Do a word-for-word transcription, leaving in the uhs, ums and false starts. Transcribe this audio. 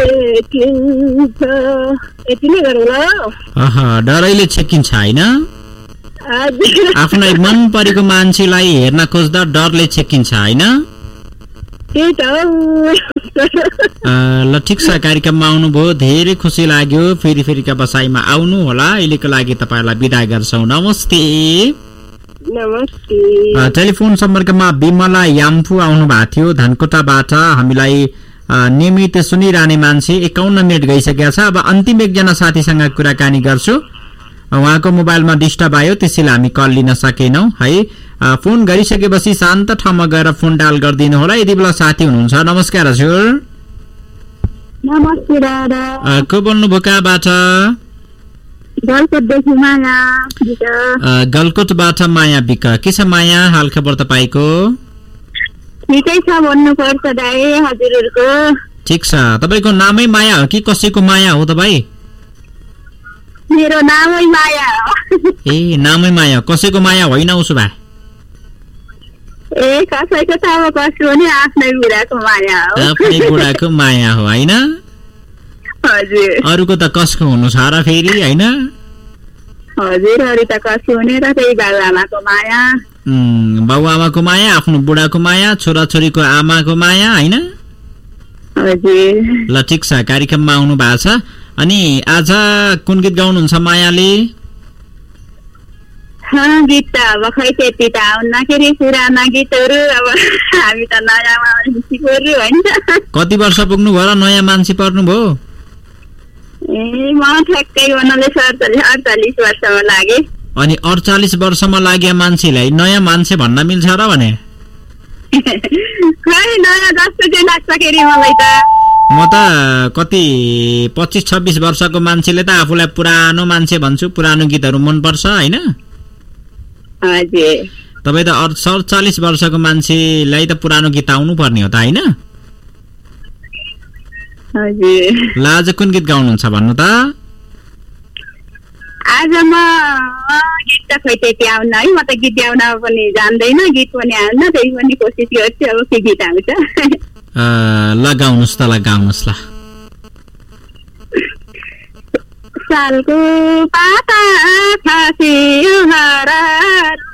छेकिन्छ यति नै गरौँ ल। अह डरैले छेकिन्छ हैन? आफ्नै मन परेको मान्छेलाई हेर्न खोज्दा डरले छेकिन्छ हैन? ल ठिक छ, कार्यक्रममा आउनुभयो, धेरै खुसी लाग्यो। फेरि फेरिका बसाइमा आउनु होला। अहिलेको लागि तपाईँलाई बिदा गर्छौँ। नमस्ते। नमस्ते। टेलिफोन सम्पर्कमा बिमला याम्फू आउनु भएको थियो धनकोटाबाट। हामीलाई नियमित सुनिरहने मान्छे। एकाउन्न मिनट गइसकेको छ। अब अन्तिम एकजना साथीसँग कुराकानी गर्छु। उहाँको मोबाइलमा डिस्टर्ब आयो, त्यसैले हामी कल लिन सकेनौँ है। फोन गरिसकेपछि शान्त ठाउँमा गएर फोन डायल गरिदिनु होला यदि बेला साथी हुनुहुन्छ। नमस्कार हजुर। नमस्ते दादा। को बोल्नुभयो कहाँबाट? गलकोटदेखि माया बिक। गलकोटबाट माया बिक। के छ माया हाल खबर तपाईँको? ठिकै छ भन्नुपर्छ दाइ हजुरहरूको। ठिक छ। तपाईँको नामै माया हो कि कसैको माया हो तपाईँ? मेरो नामै माया हो। ए नामै माया, कसैको माया होइन उसो भए? ए कसैको त अब कसको नि आफ्नै बुढाको माया हो। आफ्नै बुढाको माया हो हैन? हजुर। अरूको त कसको हुनु छ र फेरि हैन? हजुर, अरू त कसको हुने र त्यही बाबुआमाको माया। बाबुआमाको माया, आफ्नो बुढाको माया, छोराछोरीको आमाको माया हैन? हजुर। ल ठिक छ, कार्यक्रममा आउनु भएको छ। अनि आज कुन गीत गाउनुहुन्छ मायाले? गीत त अब खै त्यति त आउन्न के अरे, पुराना गीतहरू। अब हामी त नयाँ मान्छे पर्नु होइन। कति वर्ष पुग्नु भयो र नयाँ मान्छे पर्नु भयो? ए म ठ्याक्कै उनालिस अडचालिस वर्षमा लागे। अनि अडचालिस वर्षमा लागे मान्छेलाई नयाँ मान्छे भन्न मिल्छ र भने? खै नयाँ जस्तो चाहिँ लाग्छ के अरे मलाई त। म त कति पच्चिस छब्बिस वर्षको मान्छेले त आफूलाई पुरानो मान्छे भन्छु। पुरानो गीतहरू मनपर्छ होइन? हजुर। तपाईँ त अडचालिस वर्षको मान्छेलाई त पुरानो गीत आउनु पर्ने हो त होइन? हजुर। ल आज कुन गीत गाउनुहुन्छ भन्नु त? आज म गीत त खै त्यति आउन्न है। म त गीत गाउन पनि जान्दैन, गीत पनि आउन्न, त्यही पनि कोसिस गर्छु अब के गीत आउँछ। ल गाउनुहोस् त, ल गाउनुहोस् ल। सालको पाता खस्यो हरार